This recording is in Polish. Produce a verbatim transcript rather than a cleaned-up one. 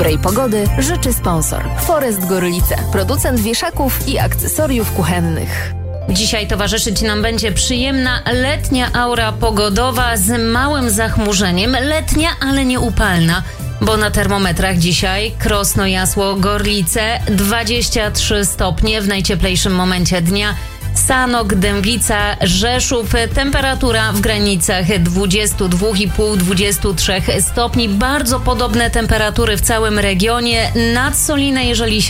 Dobrej pogody życzy sponsor Forest Gorlice, producent wieszaków i akcesoriów kuchennych. Dzisiaj towarzyszyć nam będzie przyjemna letnia aura pogodowa z małym zachmurzeniem. Letnia, ale nie upalna, bo na termometrach dzisiaj Krosno, Jasło, Gorlice dwadzieścia trzy stopnie w najcieplejszym momencie dnia. Sanok, Dębica, Rzeszów, temperatura w granicach dwadzieścia dwa i pół do dwudziestu trzech stopni. Bardzo podobne temperatury w całym regionie. Nad Solinę, jeżeli się